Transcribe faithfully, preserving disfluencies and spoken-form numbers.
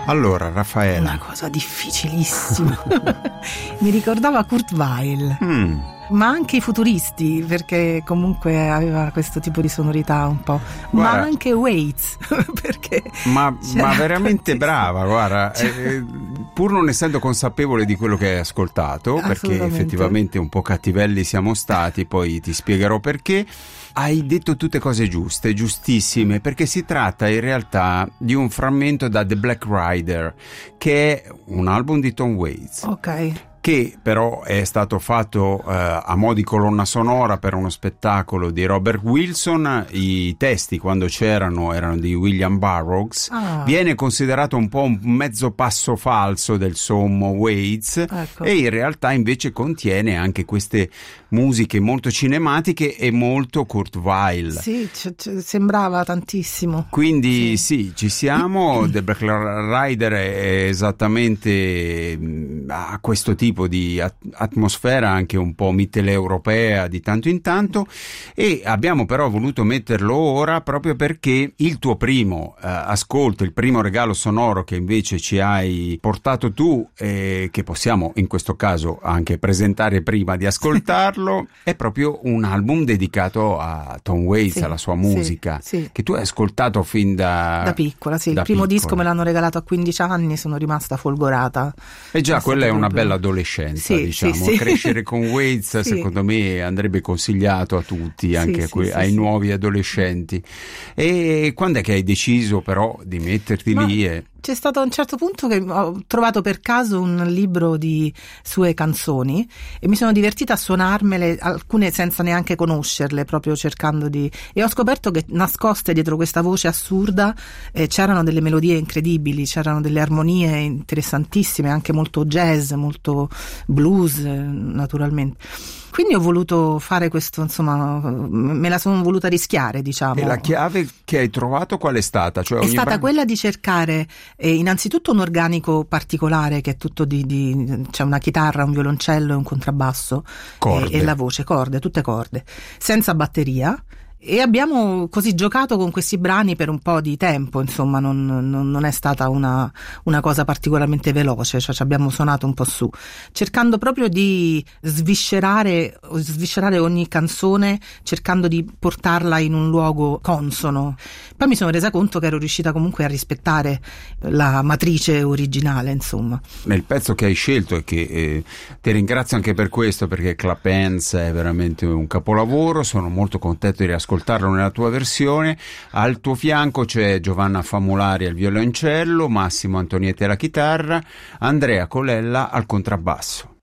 Allora, Raffaella. Una cosa difficilissima. Mi ricordava Kurt Weill. Mm. Ma anche i futuristi, perché comunque aveva questo tipo di sonorità un po'. Guarda, ma anche Waits, perché ma, ma veramente tantissimo. brava, guarda, eh, pur non essendo consapevole di quello che hai ascoltato, perché effettivamente un po' cattivelli siamo stati, poi ti spiegherò perché. Hai detto tutte cose giuste, giustissime, perché si tratta in realtà di un frammento da The Black Rider, che è un album di Tom Waits. Ok. Che però è stato fatto eh, a mo' di colonna sonora per uno spettacolo di Robert Wilson. I testi, quando c'erano, erano di William Burroughs. Ah. Viene considerato un po' un mezzo passo falso del sommo Waits, ecco. E in realtà invece contiene anche queste musiche molto cinematiche e molto Kurt Weill. Sì, c- c- sembrava tantissimo. Quindi sì, sì ci siamo. The Black Rider è esattamente a questo tipo di atmosfera anche un po' mitteleuropea di tanto in tanto, e abbiamo però voluto metterlo ora proprio perché il tuo primo eh, ascolto, il primo regalo sonoro che invece ci hai portato tu, e che possiamo in questo caso anche presentare prima di ascoltarlo, è proprio un album dedicato a Tom Waits, sì, alla sua musica, sì, sì. che tu hai ascoltato fin da da piccola, sì. da Il primo piccola. disco me l'hanno regalato a quindici anni, sono rimasta folgorata. E già È quella è stato una proprio- bella adolescenza, Sì, diciamo. sì, sì. Crescere con Waits Sì. secondo me andrebbe consigliato a tutti, anche Sì, a que- sì, sì, ai sì. nuovi adolescenti. E quando è che hai deciso però di metterti Ma lì e... c'è stato a un certo punto che ho trovato per caso un libro di sue canzoni e mi sono divertita a suonarmele, alcune senza neanche conoscerle, proprio cercando di... e ho scoperto che nascoste dietro questa voce assurda eh, c'erano delle melodie incredibili, c'erano delle armonie interessantissime, anche molto jazz, molto blues, eh, naturalmente. Quindi ho voluto fare questo, insomma, me la sono voluta rischiare, diciamo. E la chiave che hai trovato qual è stata? Cioè, È ogni stata brano- quella di cercare eh, innanzitutto un organico particolare, che è tutto di, di c'è una chitarra, un violoncello e un contrabbasso Corde. e, e la voce, corde, tutte corde, senza batteria. E abbiamo così giocato con questi brani per un po' di tempo, insomma, non, non, non è stata una, una cosa particolarmente veloce, cioè ci abbiamo suonato un po' su, cercando proprio di sviscerare, sviscerare ogni canzone, cercando di portarla in un luogo consono. Poi mi sono resa conto che ero riuscita comunque a rispettare la matrice originale, insomma. Nel pezzo che hai scelto, e che eh, ti ringrazio anche per questo, perché Clap Hands è veramente un capolavoro, sono molto contento di riascoltarlo nella tua versione. Al tuo fianco c'è Giovanna Famulari al violoncello, Massimo Antonietti alla chitarra, Andrea Colella al contrabbasso.